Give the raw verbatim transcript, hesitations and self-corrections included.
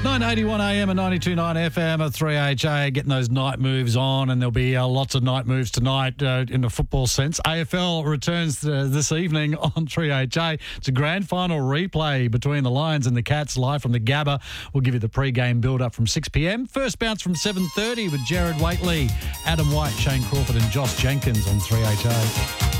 nine eighty-one A M and ninety-two point nine F M at three H A, getting those night moves on, and there'll be uh, lots of night moves tonight uh, in the football sense. A F L returns uh, this evening on three H A. It's a grand final replay between the Lions and the Cats, live from the Gabba. We'll give you the pre-game build-up from six p m. First bounce from seven thirty with Jared Waitley, Adam White, Shane Crawford and Josh Jenkins on three H A.